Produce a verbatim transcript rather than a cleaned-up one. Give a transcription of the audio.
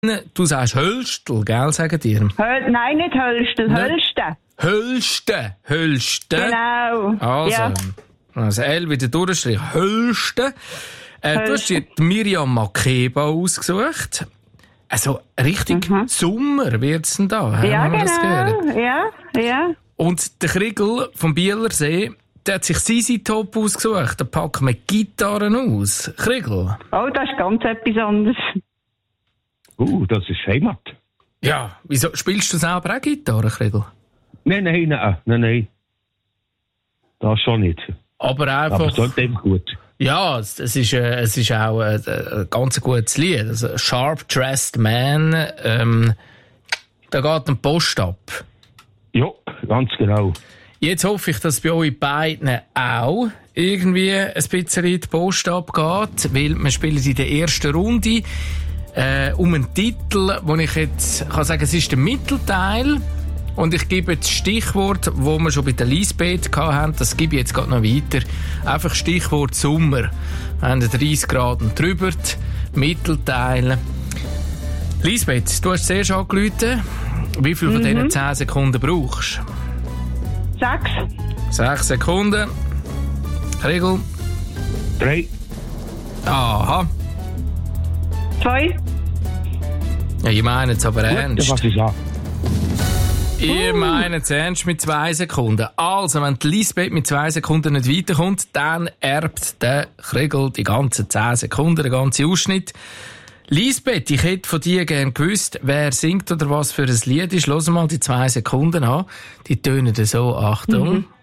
Du sagst Hölstel, gell, sagen dir? Höl- Nein, nicht Hölstel, Nicht- Hölsten. Hölsten, Hölsten. Genau. Also, Ja. also L wieder durchstrich. Hölsten. Äh, du hast dir die Miriam Makeba ausgesucht. Also, richtig Mhm. Sommer wird's denn da, hä, Ja, wenn wir das gehört. genau. Ja, ja. Und der Kriegel vom Bielersee, der hat sich Sisi Top ausgesucht. Der packt mit Gitarren aus. Kriegel. Oh, das ist ganz etwas anderes. Uh, das ist Heimat. Ja, wieso spielst du selber auch Gitarre, Kriegel? Nein, nein, nein, nein, nein. Das schon nicht. Aber einfach. Aber es klingt einfach gut. Ja, es, es, ist, äh, es ist auch ein, ein ganz gutes Lied. Also, Sharp Dressed Man, ähm, da geht ein Post ab. Ja, ganz genau. Jetzt hoffe ich, dass bei euch beiden auch irgendwie ein bisschen die Post abgeht, weil wir spielen in der ersten Runde äh, um einen Titel, wo ich jetzt kann sagen, es ist der Mittelteil. Und ich gebe das Stichwort, wo wir schon bei der Lisbeth hatten, das gebe ich jetzt gerade noch weiter. Einfach Stichwort Sommer. Wir haben dreißig Grad und drüber, Mittelteil. Lisbeth, du hast zuerst angerufen. Wie viel von Mhm. diesen zehn Sekunden brauchst du? Sechs. Sechs Sekunden. Regel. Drei. Aha. Zwei. Ja, ich meine es aber Gut, ernst. was ich sage. Ihr meint es ernst mit zwei Sekunden. Also, wenn die Lisbeth mit zwei Sekunden nicht weiterkommt, dann erbt der Kriegel die ganzen zehn Sekunden, den ganzen Ausschnitt. Lisbeth, ich hätte von dir gerne gewusst, wer singt oder was für ein Lied ist. Lass mal die zwei Sekunden an. Die tönen so, Achtung. Mhm.